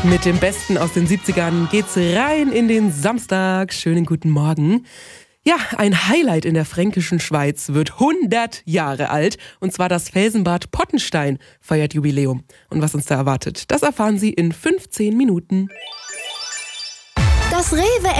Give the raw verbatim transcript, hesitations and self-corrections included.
Mit dem Besten aus den siebzigern geht's rein in den Samstag. Schönen guten Morgen. Ja, ein Highlight in der fränkischen Schweiz wird hundert Jahre alt. Und zwar das Felsenbad Pottenstein feiert Jubiläum. Und was uns da erwartet, das erfahren Sie in fünfzehn Minuten. Das Rewe